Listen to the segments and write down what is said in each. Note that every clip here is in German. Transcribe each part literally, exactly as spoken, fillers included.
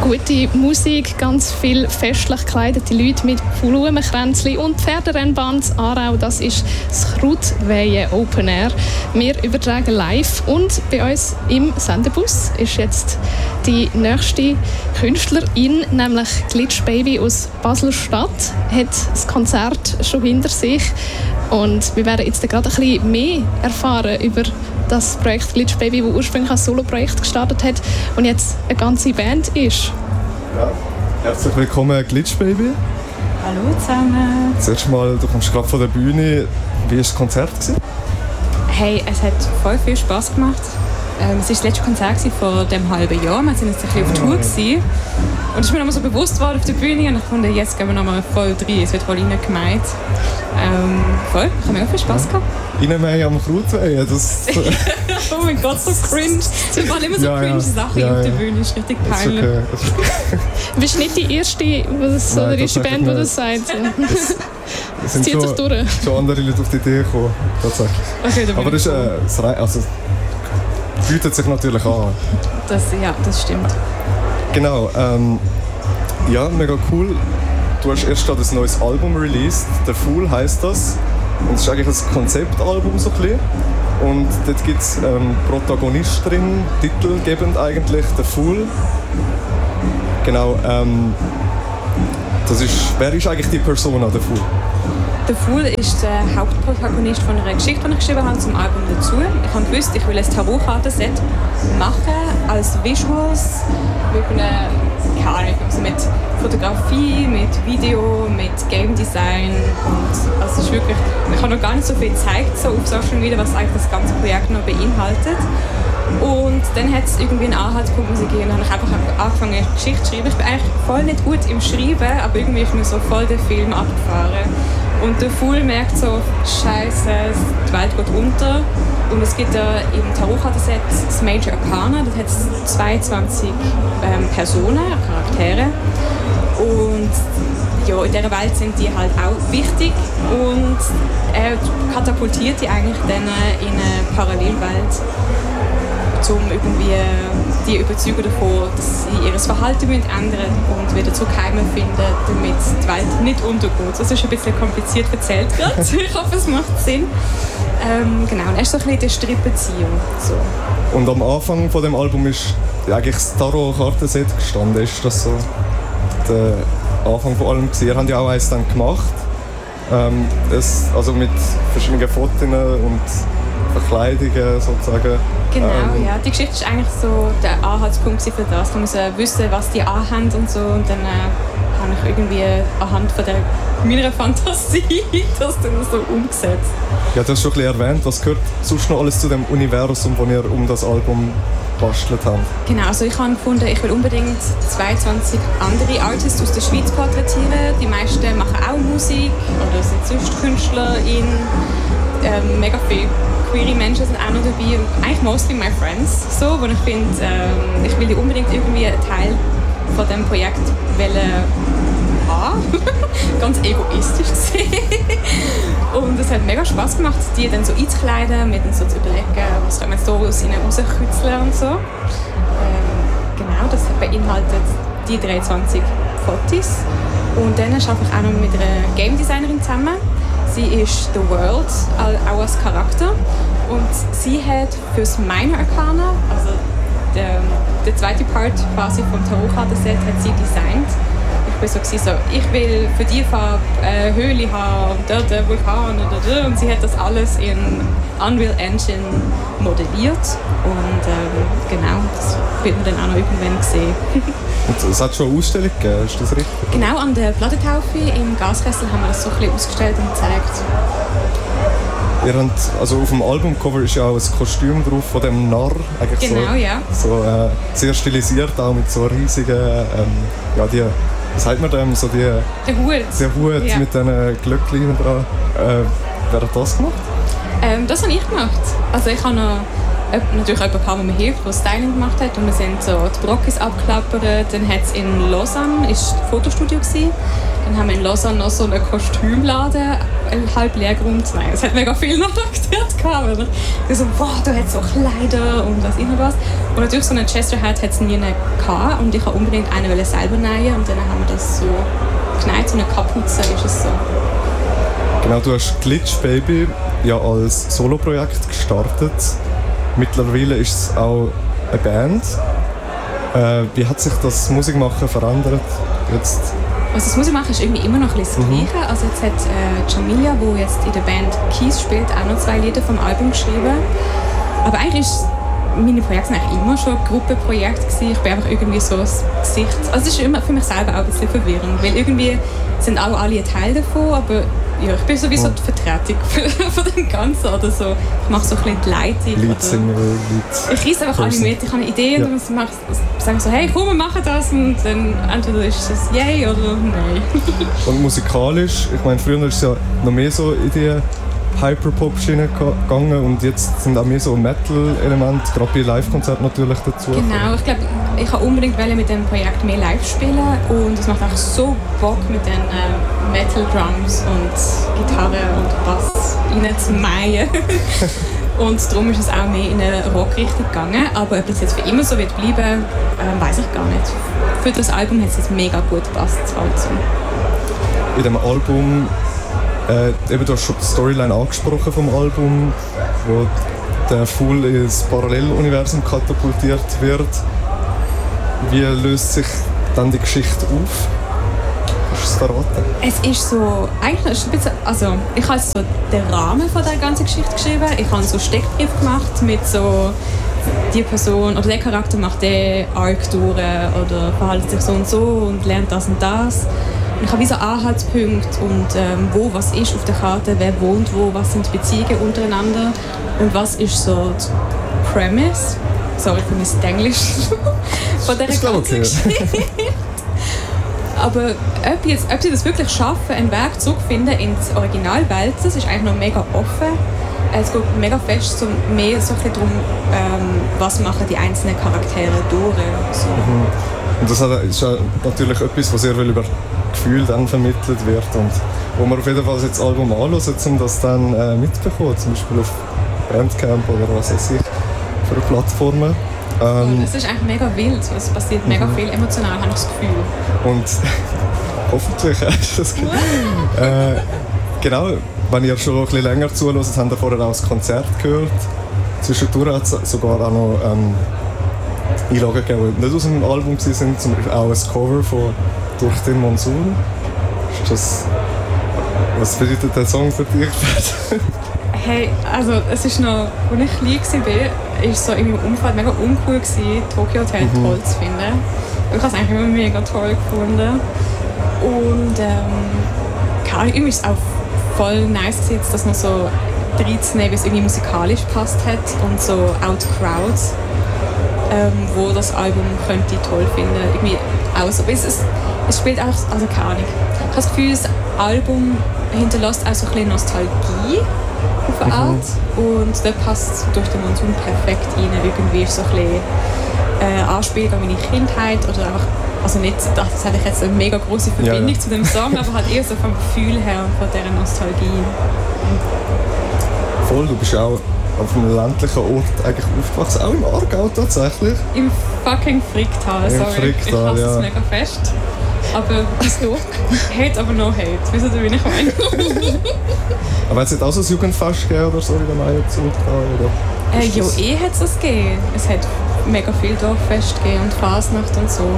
Gute Musik, ganz viel festlich gekleidete Leute mit Blumenkränzchen und Pferderennbahn Aarau. Das ist das Krautweihen Open Air. Wir übertragen live und bei uns im Sendebus ist jetzt die nächste Künstlerin, nämlich Glitch Baby aus Basel-Stadt, hat das Konzert schon hinter sich und wir werden jetzt gerade ein bisschen mehr erfahren über das Projekt Glitch Baby, das ursprünglich als Solo-Projekt gestartet hat und jetzt eine ganze Band ist. Ja, herzlich willkommen Glitch Baby. Hallo zusammen. Zuerst mal, du kommst gerade von der Bühne. Wie war das Konzert? Hey, es hat voll viel Spass gemacht. Ähm, es war das letzte Konzert vor dem halben Jahr. Wir waren jetzt ein bisschen auf Tour. Gewesen. Und es ist mir nochmal so bewusst worden auf der Bühne. Und ich fand, jetzt gehen wir nochmal voll rein. Es wird voll reingemeint. Ähm, voll, ich habe mega viel Spass gehabt. Reinmähen am Krautweihen, das... Oh mein Gott, so cringe. Es waren immer so ja, cringe ja. Sachen ja, auf der ja. Bühne. Das ist richtig peinlich. Okay. Okay. Du bist nicht die erste, die das, Nein, oder die erste Band, die das sagt. Es das sind zieht schon, sich durch. schon andere Leute auf die Idee gekommen, tatsächlich. Okay, da Aber das, ist, äh, das Re- also, bietet sich natürlich an. Das, ja, das stimmt. Genau, ähm, ja, mega cool. Du hast erst gerade ein neues Album released, «The Fool» heisst das. Und es ist eigentlich ein Konzeptalbum so ein bisschen. Und dort gibt es ähm, Protagonist drin, titelgebend eigentlich, «The Fool». Genau, ähm, das ist, wer ist eigentlich die Persona, «The Fool»? «The Fool» ist der Hauptprotagonist von einer Geschichte, die ich geschrieben habe, zum Album dazu. Ich habe gewusst, ich will ein Tarotkartenset machen, als Visuals, mit einer, keine Ahnung, also mit Fotografie, mit Video, mit Game Design. Und also es ist wirklich, ich habe noch gar nicht so viel gezeigt so auf Social Media, was eigentlich das ganze Projekt noch beinhaltet. Und dann hat es irgendwie einen Anhaltspunkt gegeben und dann habe ich einfach angefangen, eine Geschichte zu schreiben. Ich bin eigentlich voll nicht gut im Schreiben, aber irgendwie ist mir so voll der Film abgefahren. Und der Fool merkt so, Scheiße, die Welt geht unter. Und es gibt da im Tarotkartenset das Major Arcana, das hat zweiundzwanzig ähm, Personen, Charaktere. Und ja, in dieser Welt sind die halt auch wichtig. Und er katapultiert die eigentlich dann in eine Parallelwelt, um irgendwie die überzeugen davon, dass sie ihr Verhalten ändern müssen und wieder zurück heim finden, damit die Welt nicht untergeht. Das ist ein bisschen kompliziert erzählt gerade. Ich hoffe, es macht Sinn. Ähm, genau, und er ist so ein bisschen der Strippenzieher. So. Und am Anfang von dem Album ist eigentlich das Tarot-Kartenset gestanden. Ist das so der Anfang von allem gewesen? Ihr habt ja auch eins dann gemacht. Ähm, es, also mit verschiedenen Fotos und Verkleidungen sozusagen. Genau, ähm, ja. Die Geschichte ist eigentlich so der Anhaltspunkt für das. Man muss äh, wissen, was die anhaben und so. Und dann äh, habe ich irgendwie anhand von der, meiner Fantasie das dann so umgesetzt. Ja, du hast schon ein bisschen erwähnt. Was gehört sonst noch alles zu dem Universum, das ihr um das Album gebastelt habt? Genau, also ich habe gefunden, ich will unbedingt zweiundzwanzig andere Artists aus der Schweiz porträtieren. Die meisten machen auch Musik oder sind sonst KünstlerInnen. Ähm, mega viele queere Menschen sind auch noch dabei und eigentlich mostly my friends, so, wo ich finde, ähm, ich will unbedingt irgendwie einen Teil von diesem Projekt haben. Ganz egoistisch gesehen. Und es hat mega Spass gemacht, die dann so einzukleiden, mir dann so zu überlegen, was können wir so aus ihnen rauskitzeln und so. Ähm, genau, das beinhaltet die dreiundzwanzig Fotos. Und dann arbeite ich auch noch mit einer Game Designerin zusammen. Sie ist The World, auch als Charakter. Und sie hat für das Minor Arcana, also der, der zweite Part quasi vom Tarotkartenset, hat sie designt. Ich war so, so, ich will für die Farbe eine Höhle haben und dort einen Vulkan und, und, und sie hat das alles in Unreal Engine modelliert. Und ähm, genau, das wird man dann auch noch irgendwann sehen. Und es hat schon eine Ausstellung gegeben, ist das richtig? Genau, an der Plattentaufe im Gaskessel haben wir das so ein bisschen ausgestellt und gezeigt. Ihr habt, also auf dem Albumcover ist ja auch ein Kostüm drauf von dem Narr. Eigentlich genau, so, ja. So äh, sehr stilisiert, auch mit so riesigen, ähm, ja die, was sagt man dem, so die... Der Hut. Der Hut ja. Mit diesen Glöckchen dran. Äh, wer hat das gemacht? Ähm, das habe ich gemacht. Also ich habe noch natürlich jemand, der mir hilft, der Styling gemacht hat. Und wir sind so die Brockis abgeklappert. Dann hat es in Lausanne, ist ein Fotostudio gewesen. Dann haben wir in Lausanne noch so einen Kostümladen, halb leer geräumt. Nein, es hat mega viel noch aktiert. Ich so, wow, da hat es so Kleider und was immer was. Und natürlich so einen Chester Hat hat es nie gehabt. Und ich wollte unbedingt einen selber nähen. Und dann haben wir das so genäht, so eine Kapuze ist es so. Genau, du hast Glitch Baby ja als Soloprojekt gestartet. Mittlerweile ist es auch eine Band. Äh, wie hat sich das Musikmachen verändert jetzt? Also das Musikmachen ist irgendwie immer noch ein bisschen das Gleiche. Mhm. Also jetzt hat äh, Jamilia, die jetzt in der Band Keys spielt, auch noch zwei Lieder vom Album geschrieben. Aber eigentlich ist meine Projekte sind eigentlich immer schon Gruppenprojekte gewesen. Ich bin einfach irgendwie so das Gesicht. Also es ist immer für mich selber auch ein bisschen verwirrend, weil irgendwie sind auch alle ein Teil davon, aber ja, ich bin sowieso die Vertretung von dem Ganzen oder so. Ich mache so ein bisschen die Leitung. Leadsinger, Lead. Ich reisse einfach alle mit. Ich habe Ideen ja. und sage so, hey, komm, wir machen das und dann entweder ist es yay oder nein. Und musikalisch, ich meine, früher ist es ja noch mehr so in die Hyperpop-Schiene gegangen und jetzt sind auch mehr so Metal-Elemente, gerade bei Live-Konzerten natürlich dazu. Genau, ich glaube, ich wollte unbedingt mit dem Projekt mehr live spielen und es macht auch so Bock mit den äh, Metal-Drums und Gitarre und Bass reinzumähen. Und darum ist es auch mehr in eine Rock-Richtung gegangen, aber ob das jetzt für immer so wird bleiben, äh, weiß ich gar nicht. Für das Album hat es jetzt mega gut gepasst. Also. In dem Album Äh, eben, du hast schon die Storyline angesprochen vom Album, wo der Fool ins Paralleluniversum katapultiert wird. Wie löst sich dann die Geschichte auf? Kannst du es verraten? Es ist so, eigentlich ist es ein bisschen, also ich habe so den Rahmen von der ganzen Geschichte geschrieben. Ich habe so einen Steckbrief gemacht mit so die Person oder der Charakter macht den Arc durch oder verhält sich so und so und lernt das und das. Ich habe wie so Anhaltspunkte und ähm, wo was ist auf der Karte, wer wohnt wo, was sind die Beziehungen untereinander und was ist so die Premise, sorry für mein Englisch, von dieser ganzen Geschichte. Aber ob, jetzt, ob sie das wirklich schaffen, einen Weg zurückzufinden in die Originalwelt, das ist eigentlich noch mega offen. Es geht mega fest so mehr so ein bisschen darum, ähm, was machen die einzelnen Charaktere durch. So. Mhm. Und das ist ja natürlich etwas, was sehr viel über Gefühl dann vermittelt wird und wo man auf jeden Fall jetzt das Album anhört, um das dann äh, mitzubekommen, zum Beispiel auf Bandcamp oder was weiß ich, für Plattformen. Ähm, es ist eigentlich mega wild, es passiert mega mhm. viel emotional, habe ich das Gefühl. Und hoffentlich ist das äh, genau, wenn ihr schon ein bisschen länger zuhört, habt ihr vorher auch das Konzert gehört. Zwischendurch hat es sogar auch noch ähm, Einlagen gegeben, die nicht aus dem Album waren, zum Beispiel auch ein Cover von «Durch den Monsun». Ist das, was bedeutet der Song für dich? Hey, also es ist noch, als ich klein war, war es so in meinem Umfeld mega uncool gewesen, Tokyo Hotel mhm. toll zu finden. Ich habe es eigentlich immer mega toll gefunden. Und ähm, irgendwie ist es auch voll nice gewesen, dass noch so reinzunehmen, wie es irgendwie musikalisch gepasst hat und so out crowds, ähm, wo das Album könnte ich toll finden. Irgendwie auch so, es, es, es spielt auch, also keine Ahnung. Ich habe das Gefühl, das Album hinterlässt auch so ein bisschen Nostalgie auf eine Art mhm. und da passt «Durch den Monsun» perfekt rein. Irgendwie ist so ein bisschen äh, Anspielung an meine Kindheit oder einfach, also nicht, das hätte ich jetzt eine mega große Verbindung ja, ja. zu dem Song, aber halt eher so vom Gefühl her von dieser Nostalgie. Voll, du bist auch auf einem ländlichen Ort eigentlich aufgewachsen, auch im Aargau tatsächlich. Im fucking Fricktal, sorry. Fricktal, ich hasse ja. es mega fest. Aber wieso? Hate, aber no hate. Wisst ihr, wie ich meine? Aber hat es auch so ein Jugendfest gegeben oder so in der Meierzeit? Äh, ja, eh hat es das gegeben. Es hat mega viel Dorffest gegeben und Fasnacht und so.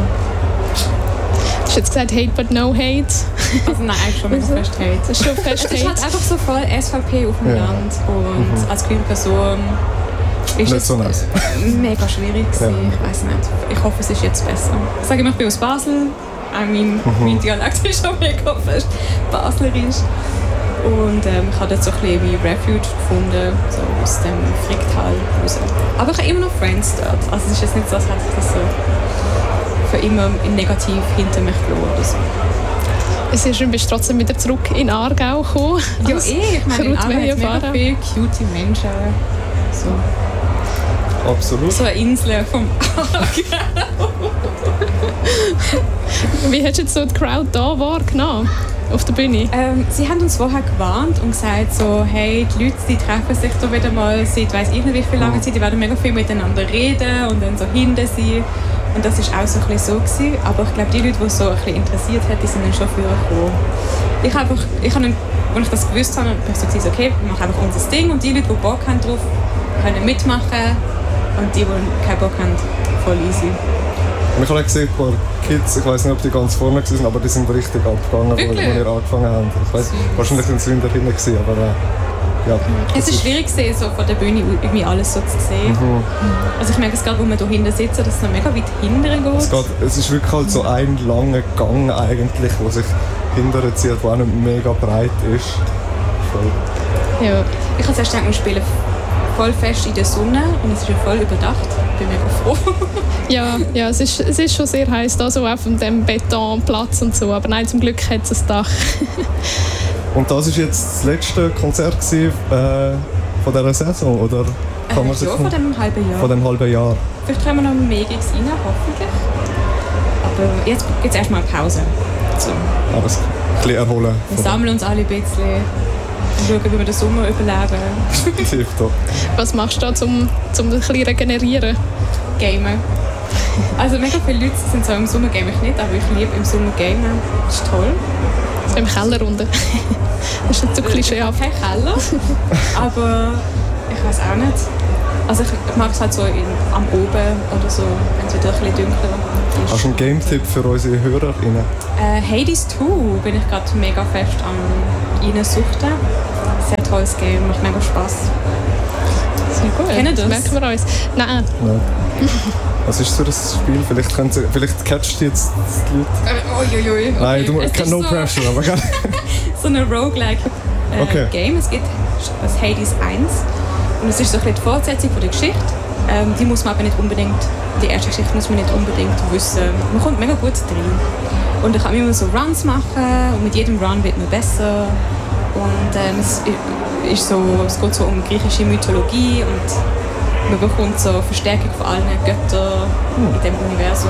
Du hast jetzt gesagt Hate but no hate. Also nein, eigentlich schon mega fest Hate. Das ist schon fest Hate. Es ist halt einfach so voll S V P auf dem ja. Land und mhm. als queere Person ist nicht es so nice. mega schwierig gewesen. Ja. Ich weiß nicht. Ich hoffe, es ist jetzt besser. Ich sage immer, ich bin aus Basel. Auch mein, mhm. mein Dialekt ist schon mega fest baslerisch. Und ähm, ich habe dort so ein bisschen wie Refuge gefunden, so aus dem Fricktal raus. Aber ich habe immer noch Friends dort. Also es ist jetzt nicht so, als hätte ich das so für immer negativ hinter mich gelassen oder so. Es ist, bist du trotzdem wieder zurück in Aargau gekommen? Ja, eh. Ich meine, in Aargau hat mega viele cute Menschen. So. Absolut. So eine Insel vom Wie hast du jetzt so die Crowd da wahrgenommen? Auf der Bühne? ähm, Sie haben uns vorher gewarnt und gesagt, so, hey, die Leute die treffen sich da wieder mal seit weiss ich nicht wie viel lange Zeit, die werden mega viel miteinander reden und dann so hinter sie. Und das war auch so ein bisschen so gewesen. Aber ich glaube, die Leute, die es so ein bisschen interessiert hat, die sind dann schon früher gekommen. Ich habe einfach, ich habe, als ich das gewusst habe, habe ich so gesagt, okay, wir machen einfach unser Ding und die Leute, die Bock haben drauf, können mitmachen und die, die keinen Bock haben, voll easy. Und ich habe gesehen, ein paar Kids, ich weiß nicht, ob die ganz vorne waren, aber die sind richtig abgegangen, als wir angefangen haben. Ich weiss, wahrscheinlich sind sie hinter hinten gewesen, aber äh, ja. Es ist schwierig gewesen, so von der Bühne irgendwie alles so zu sehen. Mhm. Also ich merke es gerade, wo wir hier hinten sitzen, dass es noch mega weit hinten geht. Es, geht, es ist wirklich halt so ein langer Gang eigentlich, der sich hinterher zieht, der auch nicht mega breit ist. Voll. Ja. Ich habe zuerst gedacht, wir spielen voll fest in der Sonne und es ist ja voll überdacht. Ich bin mega froh. Ja, ja es, ist, es ist schon sehr heiß da, so auf dem Betonplatz und so, aber nein, zum Glück hat es ein Dach. Und das war jetzt das letzte Konzert gewesen, äh, von dieser Saison, oder? Kann man Äh, sich ja, von dem halben Jahr. Von dem halben Jahr. Vielleicht können wir noch mehr Gigs rein, hoffentlich. Aber jetzt gibt es erstmal eine Pause. So. Aber es ein bisschen erholen. Wir sammeln uns alle ein bisschen und schauen, wie wir den Sommer überleben. Das hilft doch. Was machst du da, um, um ein bisschen regenerieren? Gamen. Also mega viele Leute sind so, im Sommer game ich nicht, aber ich liebe im Sommer gamen. Das ist toll. So im Keller unten. Das ist nicht so klischeehaft. Ich habe keinen Keller, aber ich weiß auch nicht. Also ich, ich mag es halt so in, am Oben oder so, wenn es wieder ein bisschen dunkler ist. Hast du einen Game-Tipp für unsere HörerInnen? Äh, Hades zwei bin ich gerade mega fest am reinsuchten. Sehr tolles Game, macht mega Spass. Sehr gut. Kennen das? Merken wir uns. Nein. Nein. Was ist für das Spiel? Vielleicht, können Sie, vielleicht catcht jetzt die Leute. Uiuiui. Okay. Nein, du, Es ist no so, pressure. Aber so ein Roguelike äh, Okay. Game. Es gibt das Hades eins. Und es ist so ein bisschen die Fortsetzung von der Geschichte. Ähm, die muss man aber nicht unbedingt, die erste Geschichte muss man nicht unbedingt wissen. Man kommt mega gut rein. Und ich kann immer so Runs machen und mit jedem Run wird man besser. Und ähm, es, ist so, es geht so um griechische Mythologie und man bekommt so Verstärkung von allen Göttern in diesem Universum.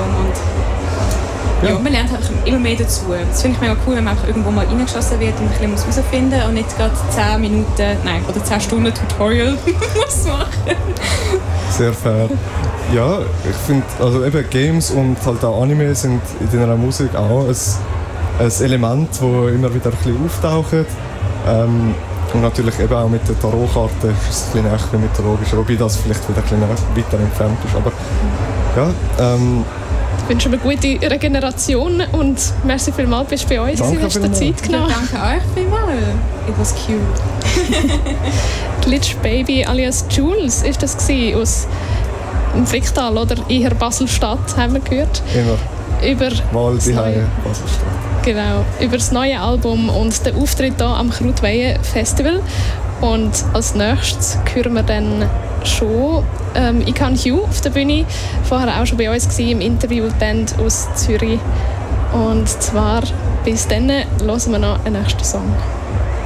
Und ja, Ja. man lernt einfach immer mehr dazu. Das finde ich mega cool, wenn man einfach irgendwo mal reingeschossen wird und ein bisschen herausfinden muss und nicht gerade zehn Minuten, nein, oder zehn Stunden Tutorial muss machen. Sehr fair. Ja, ich finde, also eben Games und halt auch Anime sind in deiner Musik auch ein, ein Element, das immer wieder ein bisschen auftaucht. Ähm, und natürlich eben auch mit der Tarotkarte ist es ein bisschen näher mythologisch, wobei das vielleicht wieder ein bisschen weiter entfernt ist. Aber ja, ähm, Ich wünsche eine gute Regeneration und merci vielmals, bist du bei uns. Danke Du hast dir vielmals. Zeit Ja, genommen. danke euch vielmals. It was cute. Glitch Baby alias Jules ist das gewesen, aus dem Fricktal oder eher Basel-Stadt, haben wir gehört. immer Über Wahl das die neue- Hause, Baselstadt. Genau, über das neue Album und den Auftritt hier am Krautweihen Festival. Und als nächstes hören wir dann schon ähm, Ikan Hugh auf der Bühne. Vorher auch schon bei uns gewesen, im Interview, die Band aus Zürich. Und zwar bis dann hören wir noch einen nächsten Song.